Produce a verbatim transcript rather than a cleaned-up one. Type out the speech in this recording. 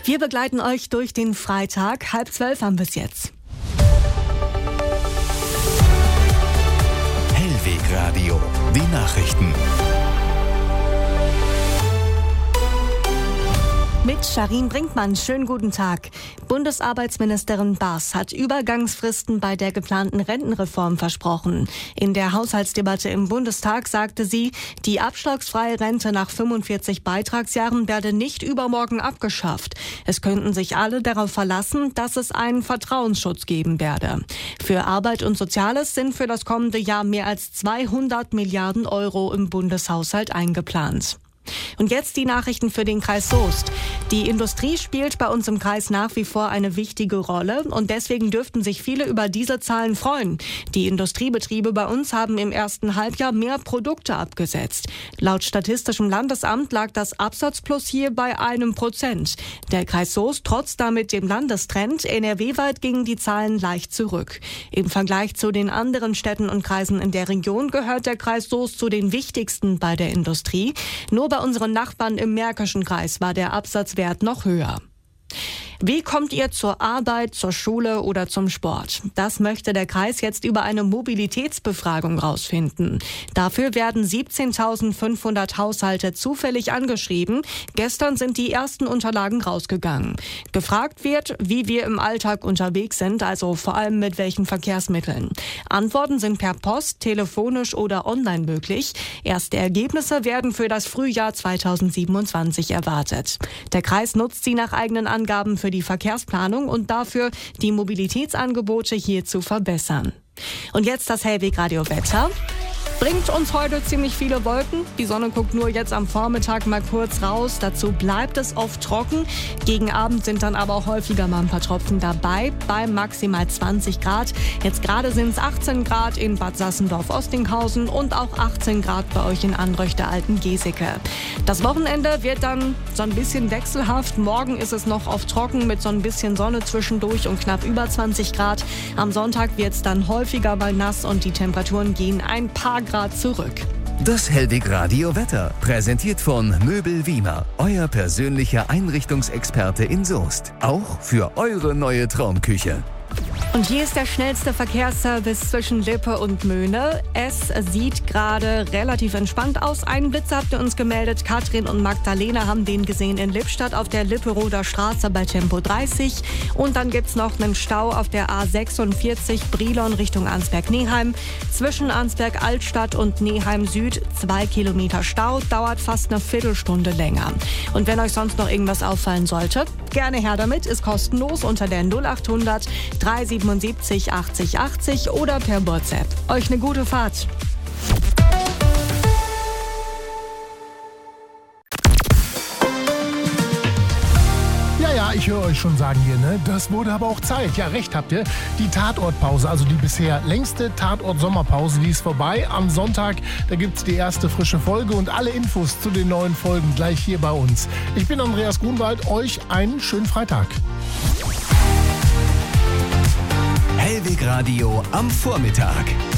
Wir begleiten euch durch den Freitag. Halb zwölf haben wir es jetzt. Hellweg Radio, die Nachrichten. Mit Sharin Brinkmann, schönen guten Tag. Bundesarbeitsministerin Baas hat Übergangsfristen bei der geplanten Rentenreform versprochen. In der Haushaltsdebatte im Bundestag sagte sie, die abschlagsfreie Rente nach fünfundvierzig Beitragsjahren werde nicht übermorgen abgeschafft. Es könnten sich alle darauf verlassen, dass es einen Vertrauensschutz geben werde. Für Arbeit und Soziales sind für das kommende Jahr mehr als zweihundert Milliarden Euro im Bundeshaushalt eingeplant. Und jetzt die Nachrichten für den Kreis Soest. Die Industrie spielt bei uns im Kreis nach wie vor eine wichtige Rolle und deswegen dürften sich viele über diese Zahlen freuen. Die Industriebetriebe bei uns haben im ersten Halbjahr mehr Produkte abgesetzt. Laut Statistischem Landesamt lag das Absatzplus hier bei einem Prozent. Der Kreis Soest trotz damit dem Landestrend. N R W-weit gingen die Zahlen leicht zurück. Im Vergleich zu den anderen Städten und Kreisen in der Region gehört der Kreis Soest zu den wichtigsten bei der Industrie. Nur bei unseren Nachbarn im Märkischen Kreis war der Absatzwert noch höher. Wie kommt ihr zur Arbeit, zur Schule oder zum Sport? Das möchte der Kreis jetzt über eine Mobilitätsbefragung rausfinden. Dafür werden siebzehntausendfünfhundert Haushalte zufällig angeschrieben. Gestern sind die ersten Unterlagen rausgegangen. Gefragt wird, wie wir im Alltag unterwegs sind, also vor allem mit welchen Verkehrsmitteln. Antworten sind per Post, telefonisch oder online möglich. Erste Ergebnisse werden für das Frühjahr zweitausendsiebenundzwanzig erwartet. Der Kreis nutzt sie nach eigenen Angaben für die Verkehrsplanung und dafür, die Mobilitätsangebote hier zu verbessern. Und jetzt das Hellweg Radio Wetter. Bringt uns heute ziemlich viele Wolken. Die Sonne guckt nur jetzt am Vormittag mal kurz raus. Dazu bleibt es oft trocken. Gegen Abend sind dann aber auch häufiger mal ein paar Tropfen dabei, bei maximal zwanzig Grad. Jetzt gerade sind es achtzehn Grad in Bad Sassendorf-Osstinghausen und auch achtzehn Grad bei euch in Anröchte-Altengeseke. Das Wochenende wird dann so ein bisschen wechselhaft. Morgen ist es noch oft trocken mit so ein bisschen Sonne zwischendurch und knapp über zwanzig Grad. Am Sonntag wird es dann häufiger mal nass und die Temperaturen gehen ein paar Grad zurück. Das Hellweg Radio Wetter, präsentiert von Möbel Wiemer, euer persönlicher Einrichtungsexperte in Soest. Auch für eure neue Traumküche. Und hier ist der schnellste Verkehrsservice zwischen Lippe und Möhne. Es sieht gerade relativ entspannt aus. Einen Blitzer habt ihr uns gemeldet. Katrin und Magdalena haben den gesehen in Lippstadt auf der Lipperoder Straße bei Tempo dreißig. Und dann gibt's noch einen Stau auf der A sechsundvierzig Brilon Richtung Arnsberg-Neheim. Zwischen Arnsberg-Altstadt und Neheim Süd zwei Kilometer Stau. Dauert fast eine Viertelstunde länger. Und wenn euch sonst noch irgendwas auffallen sollte, gerne her damit. Ist kostenlos unter der null achthundert dreihundertsiebenundsiebzig achtzig achtzig oder per WhatsApp. Euch eine gute Fahrt. Ja, ja, ich höre euch schon sagen hier, ne? Das wurde aber auch Zeit. Ja, recht habt ihr. Die Tatortpause, also die bisher längste Tatort-Sommerpause, die ist vorbei. Am Sonntag, da gibt's die erste frische Folge und alle Infos zu den neuen Folgen gleich hier bei uns. Ich bin Andreas Grunwald. Euch einen schönen Freitag. Hellweg Radio am Vormittag.